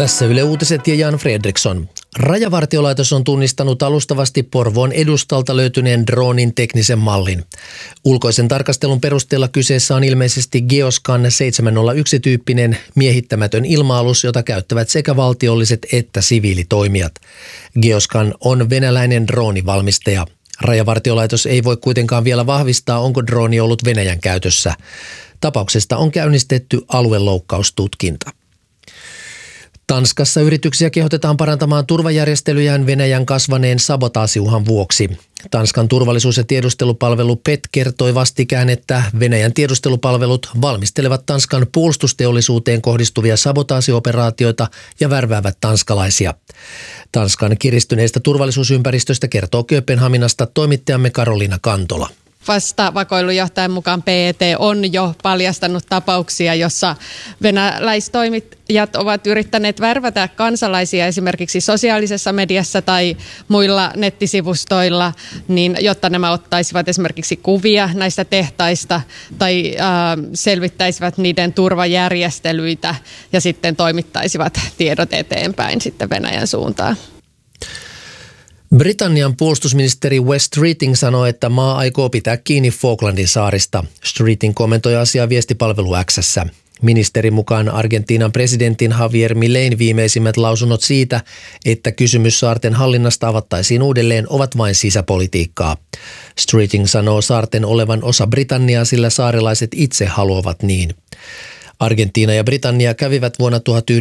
Tässä Yle Uutiset ja Jan Fredriksson. Rajavartiolaitos on tunnistanut alustavasti Porvoon edustalta löytyneen droonin teknisen mallin. Ulkoisen tarkastelun perusteella kyseessä on ilmeisesti Geoscan 701-tyyppinen miehittämätön ilma-alus, jota käyttävät sekä valtiolliset että siviilitoimijat. Geoscan on venäläinen droonivalmistaja. Rajavartiolaitos ei voi kuitenkaan vielä vahvistaa, onko drooni ollut Venäjän käytössä. Tapauksesta on käynnistetty alueloukkaustutkinta. Tanskassa yrityksiä kehotetaan parantamaan turvajärjestelyjään Venäjän kasvaneen sabotaasiuhan vuoksi. Tanskan turvallisuus- ja tiedustelupalvelu PET kertoi vastikään, että Venäjän tiedustelupalvelut valmistelevat Tanskan puolustusteollisuuteen kohdistuvia sabotaasioperaatioita ja värväävät tanskalaisia. Tanskan kiristyneestä turvallisuusympäristöstä kertoo Kööpenhaminasta toimittajamme Karoliina Kantola. Vastavakoilujohtajan mukaan PET on jo paljastanut tapauksia, jossa venäläistoimijat ovat yrittäneet värvätä kansalaisia esimerkiksi sosiaalisessa mediassa tai muilla nettisivustoilla, niin jotta nämä ottaisivat esimerkiksi kuvia näistä tehtaista tai selvittäisivät niiden turvajärjestelyitä ja sitten toimittaisivat tiedot eteenpäin sitten Venäjän suuntaan. Britannian puolustusministeri Wes Streeting sanoi, että maa aikoo pitää kiinni Falklandin saarista. Streeting kommentoi asiaa viestipalvelu X:ssä. Ministerin mukaan Argentiinan presidentin Javier Milein viimeisimmät lausunnot siitä, että kysymys saarten hallinnasta avattaisiin uudelleen, ovat vain sisäpolitiikkaa. Streeting sanoo saarten olevan osa Britanniaa, sillä saarelaiset itse haluavat niin. Argentiina ja Britannia kävivät vuonna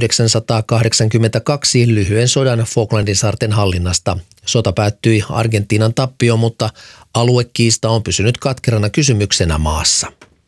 1982 lyhyen sodan Falklandin saarten hallinnasta. Sota päättyi Argentiinan tappioon, mutta aluekiista on pysynyt katkerana kysymyksenä maassa.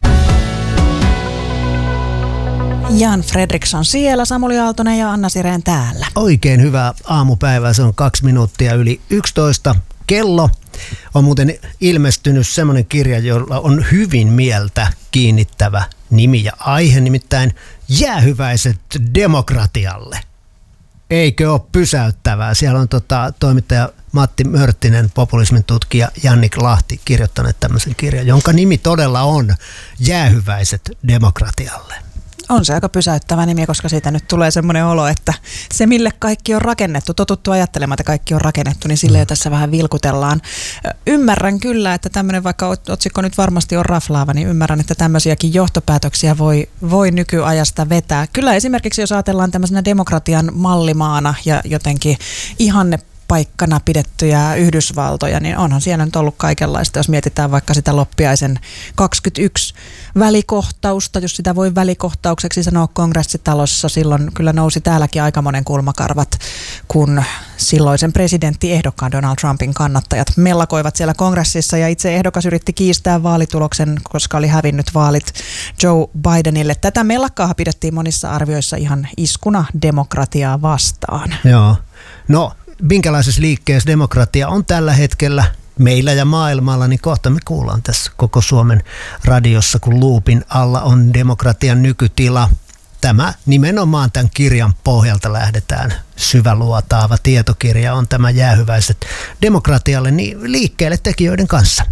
Jan Fredriksson siellä, Samuli Aaltonen ja Anna Sireen täällä. Oikein hyvää aamupäivää, se on 2 minuuttia yli 11. Kello on muuten ilmestynyt semmoinen kirja, jolla on hyvin mieltä kiinnittävä nimi ja aihe, nimittäin Jäähyväiset demokratialle. Eikö ole pysäyttävää? Siellä on toimittaja Matti Mörttinen, populismin tutkija Jannik Lahti kirjoittaneet tämmöisen kirjan, jonka nimi todella on Jäähyväiset demokratialle. On se aika pysäyttävä nimi, koska siitä nyt tulee semmoinen olo, että se mille kaikki on rakennettu, totuttu ajattelemaan, että kaikki on rakennettu, niin sille jo tässä vähän vilkutellaan. Ymmärrän kyllä, että tämmöinen, vaikka otsikko nyt varmasti on raflaava, niin ymmärrän, että tämmöisiäkin johtopäätöksiä voi nykyajasta vetää. Kyllä esimerkiksi jos ajatellaan tämmöisenä demokratian mallimaana ja jotenkin paikkana pidettyjä Yhdysvaltoja, niin onhan siellä nyt ollut kaikenlaista. Jos mietitään vaikka sitä Loppiaisen 21 välikohtausta, jos sitä voi välikohtaukseksi sanoa kongressitalossa, silloin kyllä nousi täälläkin aika monen kulmakarvat, kun silloisen presidenttiehdokkaan Donald Trumpin kannattajat mellakoivat siellä kongressissa ja itse ehdokas yritti kiistää vaalituloksen, koska oli hävinnyt vaalit Joe Bidenille. Tätä mellakkaahan pidettiin monissa arvioissa ihan iskuna demokratiaa vastaan. Joo, no minkälaisessa liikkeessä demokratia on tällä hetkellä meillä ja maailmalla, niin kohta me kuullaan tässä koko Suomen radiossa, kun luupin alla on demokratian nykytila. Tämä nimenomaan tämän kirjan pohjalta lähdetään. Syväluotaava tietokirja on tämä Jäähyväiset demokratialle, niin liikkeelle tekijöiden kanssa.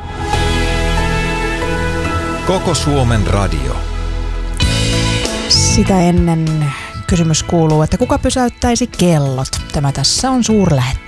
Koko Suomen radio. Sitä ennen kysymys kuuluu, että kuka pysäyttäisi kellot? Tämä tässä on suurlähettiläs.